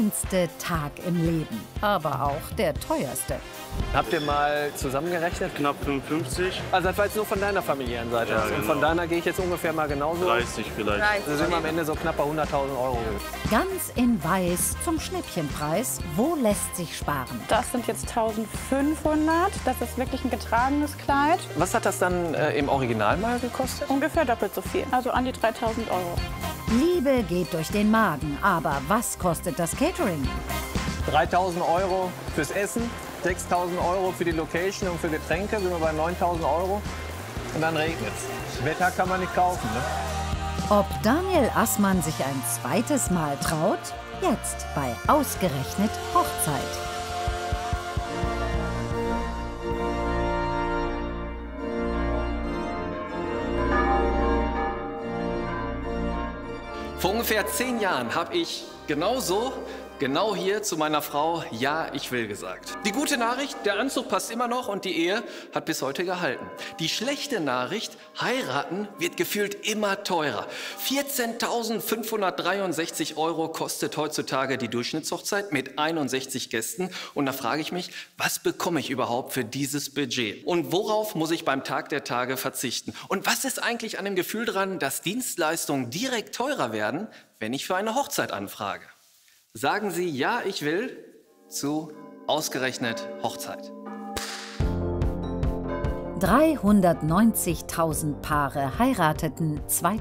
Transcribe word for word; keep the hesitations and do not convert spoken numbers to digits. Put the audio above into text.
Schönste Tag im Leben, aber auch der teuerste. Habt ihr mal zusammengerechnet? Knapp fünfundfünfzig. Also das war jetzt nur von deiner familiären Seite. Ja, aus. Und genau. von deiner gehe ich jetzt ungefähr mal genauso. dreißig vielleicht. Also sind wir am Ende so knapp bei hunderttausend Euro. Ganz in Weiß zum Schnäppchenpreis. Wo lässt sich sparen? Das sind jetzt eintausendfünfhundert. Das ist wirklich ein getragenes Kleid. Was hat das dann äh, im Original mal gekostet? Ungefähr doppelt so viel. Also an die dreitausend Euro. Liebe geht durch den Magen, aber was kostet das Catering? dreitausend Euro fürs Essen, sechstausend Euro für die Location und für Getränke, sind wir bei neuntausend Euro. Und dann regnet's. Wetter kann man nicht kaufen, ne? Ob Daniel Assmann sich ein zweites Mal traut? Jetzt bei Ausgerechnet Hochzeit. Vor ungefähr zehn Jahren habe ich genau so, genau hier zu meiner Frau Ja, ich will gesagt. Die gute Nachricht, der Anzug passt immer noch und die Ehe hat bis heute gehalten. Die schlechte Nachricht, heiraten wird gefühlt immer teurer. vierzehntausendfünfhundertdreiundsechzig Euro kostet heutzutage die Durchschnittshochzeit mit einundsechzig Gästen. Und da frage ich mich, was bekomme ich überhaupt für dieses Budget? Und worauf muss ich beim Tag der Tage verzichten? Und was ist eigentlich an dem Gefühl dran, dass Dienstleistungen direkt teurer werden, wenn ich für eine Hochzeit anfrage? Sagen Sie Ja, ich will zu Ausgerechnet Hochzeit. dreihundertneunzigtausend Paare heirateten